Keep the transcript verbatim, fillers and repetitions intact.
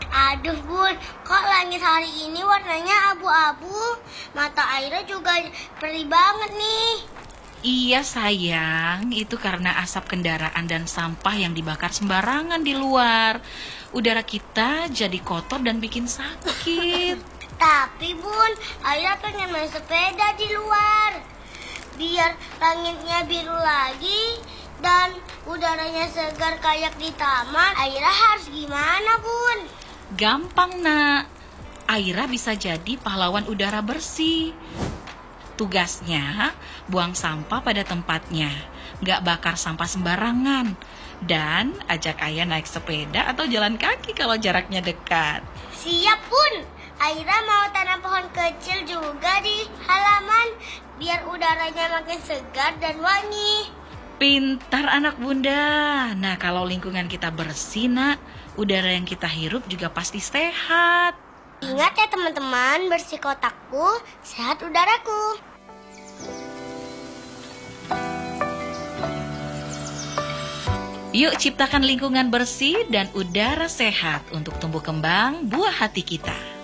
Aduh Bun, kok langit hari ini warnanya abu-abu? Mata Aira juga perih banget nih. Iya sayang, itu karena asap kendaraan dan sampah yang dibakar sembarangan di luar. Udara kita jadi kotor dan bikin sakit. Tapi Bun, Aira pengen main sepeda di luar. Biar langitnya biru lagi dan udaranya segar kayak di taman. Aira harus gimana Bun? Gampang nak, Aira bisa jadi pahlawan udara bersih. Tugasnya buang sampah pada tempatnya, gak bakar sampah sembarangan, dan ajak ayah naik sepeda atau jalan kaki kalau jaraknya dekat. Siap Bun, Aira mau tanam pohon kecil juga di halaman biar udaranya makin segar dan wangi. Pintar anak bunda. Nah kalau lingkungan kita bersih nak, udara yang kita hirup juga pasti sehat. Ingat ya teman-teman, bersih kotakku, sehat udaraku. Yuk ciptakan lingkungan bersih dan udara sehat untuk tumbuh kembang buah hati kita.